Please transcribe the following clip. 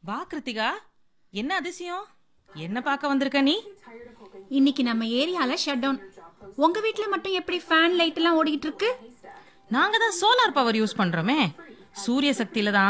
வா கிருத்திகா, என்ன அதிசயம்? என்ன பார்க்க வந்திருக்க நீ? இன்னைக்கு நம்ம ஏரியால ஷட் டவுன். உங்க வீட்ல மட்டும் எப்படி ஃபேன் லைட் எல்லாம் ஓடிட்டு இருக்கு? நாங்க தான் சோலார் பவர் யூஸ் பண்றோமே. சூரிய சக்தியில தான்